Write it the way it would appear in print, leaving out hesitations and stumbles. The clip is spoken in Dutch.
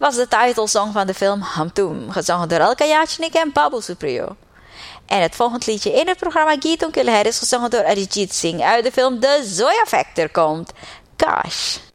was de titelsong van de film Hamtoom, gezongen door Elka Yachnik en Babu Supriyo. En het volgende liedje in het programma Geeton Kilher is gezongen door Arijit Singh uit de film The Zoya Factor komt Kash.